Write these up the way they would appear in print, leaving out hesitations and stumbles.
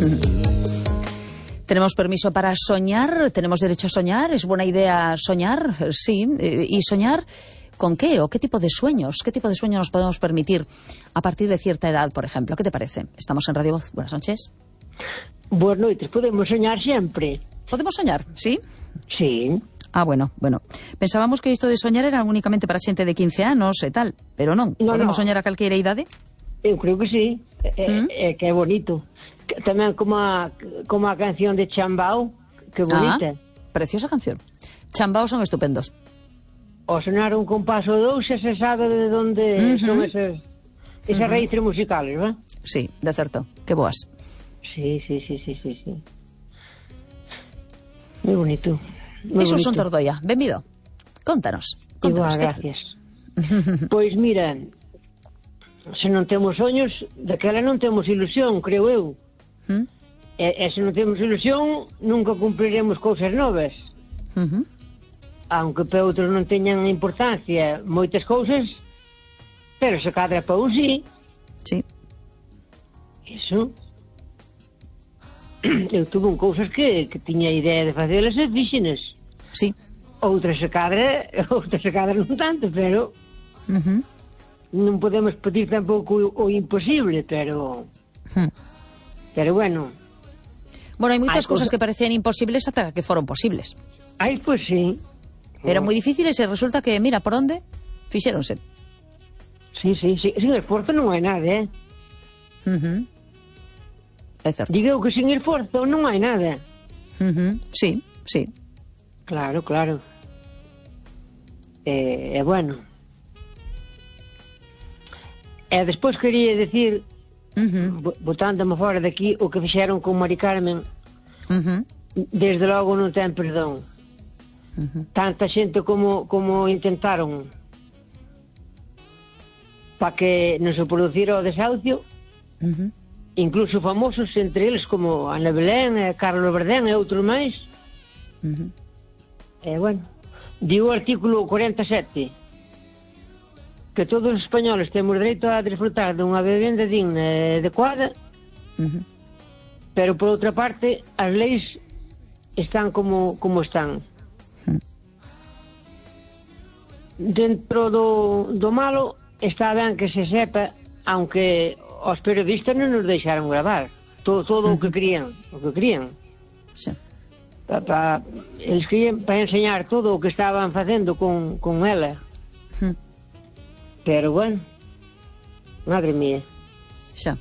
¿Tenemos permiso para soñar? ¿Tenemos derecho a soñar? ¿Es buena idea soñar? Sí. ¿Y soñar con qué? ¿O qué tipo de sueños? ¿Qué tipo de sueños nos podemos permitir a partir de cierta edad, por ejemplo? ¿Qué te parece? Estamos en Radio Voz. Buenas noches. Buenas noches. Podemos soñar siempre. ¿Podemos soñar? ¿Sí? Sí. Ah, bueno. Pensábamos que isto de soñar era únicamente para xente de 15 anos e tal, pero non. Podemos soñar a calqueira idade? Eu creo que sí. Que é bonito. Tamén como a canción de Chambao, que bonita. Preciosa canción. Chambao son estupendos. O sonar un compaso 2 se sabe de onde son esas raíces musicales, ¿verdad? Sí, de certo. Que boas. Sí. Moi bonito. Iso son Tordoia. Benvido. Contanos. Igual, gracias. Pois mira, se non temos soños, daquela non temos ilusión, creo eu. E se non temos ilusión, nunca cumpriremos cousas novas. Aunque para outros non teñan importancia moitas cousas, pero se cadra para un sí. Sí. Iso. Eu tuve cousas que tiña idea de facelas e fixenas. Sí. Outras se cadra non tanto, pero non podemos pedir tampouco o imposible, pero bueno. Bueno, hai moitas cousas que parecían imposibles ata que foron posibles. Pois sí. Eran moi difíciles e resulta que, mira, por onde fixéronse. Sí. Sin esforzo non hai nada, É certo. Digo que sin esforzo non hai nada. Sí. Claro. Bueno. E despois quería decir, botándome fora daqui, o que fixeron con Mari Carmen, desde logo non ten perdón. Tanta xente como intentaron para que non se producira o desahucio, incluso famosos entre eles como Ana Belén, Carlos Verdén e outros máis. Bueno, di o artículo 47 que todos os españoles temos dereito a disfrutar dunha vivenda digna e adecuada, pero por outra parte as leis están como están. Dentro do malo está ben que se sepa, aunque os periodistas non nos deixaron gravar todo o que querían. Sí. Eles querían para enseñar todo o que estaban facendo con ela. Pero bueno, madre mía. Xa.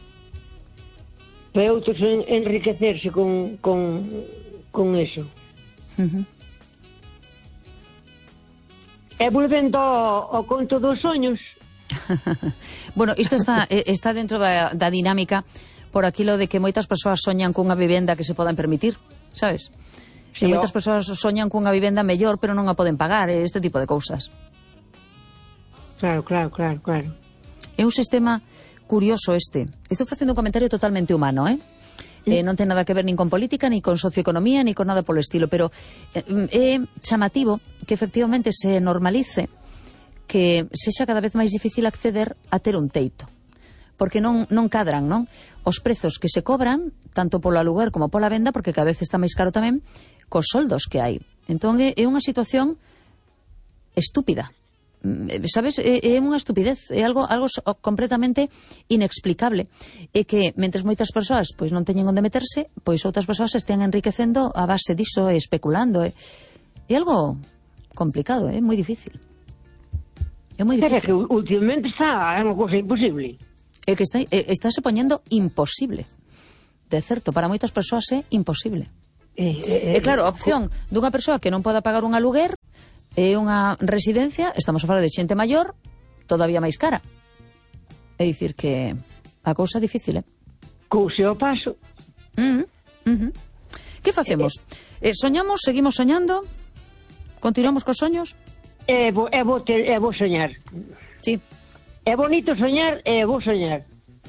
Para outros enriquecerse con eso. E volvendo ao conto dos soños. Bueno, isto está dentro da dinámica por aquilo de que moitas persoas soñan cunha vivenda que se podan permitir, sabes? Sí, moitas persoas soñan cunha vivenda mellor, pero non a poden pagar, este tipo de cousas. Claro. É un sistema curioso este. Estou facendo un comentario totalmente humano, non ten nada que ver nin con política, nin con socioeconomía, nin con nada polo estilo, pero é chamativo que efectivamente se normalice que sexa cada vez máis difícil acceder a ter un teito. Porque non cadran, non? Os prezos que se cobran, tanto polo aluguer como pola venda, porque cada vez está máis caro tamén, cos soldos que hai. Entón é unha situación estúpida. Sabes? É unha estupidez, é algo completamente inexplicable. É que, mentres moitas persoas pois non teñen onde meterse, pois outras persoas se estean enriquecendo a base diso e especulando. É algo complicado, é moi difícil. É moi difícil. É que últimamente é unha cousa imposible. É que está se poñendo imposible. De certo, para moitas persoas é imposible. E claro, a opción dunha persoa que non poda pagar un aluguer é unha residencia, estamos a falar de xente maior, todavía máis cara. É dicir que a cousa é difícil, Cousa ao paso. Que facemos? Soñamos, seguimos soñando? Continuamos cos soños? É bo soñar. Sí. É bonito soñar e é bo soñar.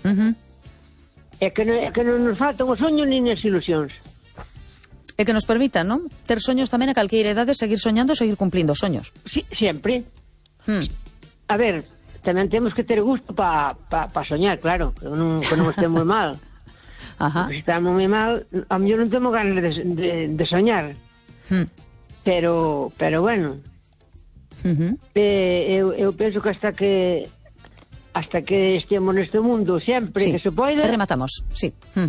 É que non nos faltan os soños nin as ilusións. E que nos permita, non? Ter soños tamén a calqueira idade, seguir soñando e seguir cumplindo soños. Sí, sempre. A ver, tamén temos que ter gusto para soñar, claro, que non estemos mal. Ajá. Se estamos moi mal, a mellor non temos ganas de soñar. Pero bueno. Eu penso que hasta que estemos neste mundo sempre, que se poida, rematamos, sí.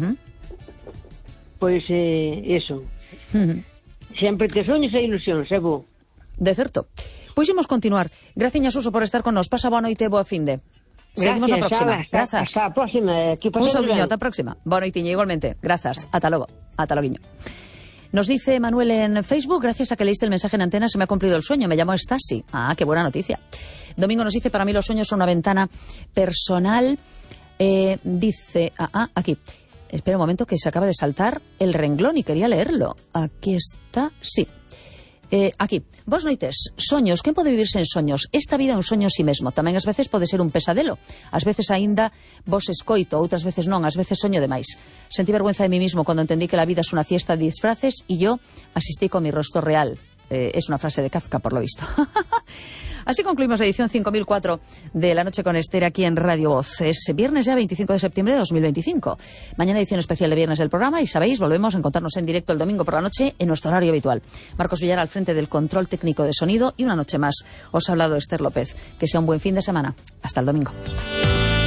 Pois eso. Sempre te soños e ilusións, é bo. De certo. Pois imos continuar. Graciñas, Suso, por estar con nos. Pasa boa noite e boa finde. Seguimos a próxima. Grazas. Hasta a próxima. Un saudiño, ata a próxima. Boa noitiña, igualmente. Grazas. Ata logo. Ata loguiño. Nos dice Manuel en Facebook, gracias a que leíste el mensaje en antena se me ha cumplido el sueño, me llamo Stasi. Ah, qué buena noticia. Domingo nos dice, para mí los sueños son una ventana personal. Dice, aquí. Espera un momento que se acaba de saltar el renglón y quería leerlo. Aquí está, sí. Aquí, vos noites, soños, quen pode vivirse en soños? Esta vida é un soño en si mesmo, tamén ás veces pode ser un pesadelo, ás veces aínda vos escoito, outras veces non, ás veces soño demais. Sentí vergüenza de mí mismo cuando entendí que la vida es una fiesta de disfraces y yo asistí con mi rostro real. Es una frase de Kafka, por lo visto. Así concluimos la edición 5004 de La Noche con Esther aquí en Radio Voz. Es viernes ya 25 de septiembre de 2025. Mañana edición especial de viernes del programa y sabéis, volvemos a encontrarnos en directo el domingo por la noche en nuestro horario habitual. Marcos Villar al frente del control técnico de sonido y una noche más. Os ha hablado Esther López. Que sea un buen fin de semana. Hasta el domingo.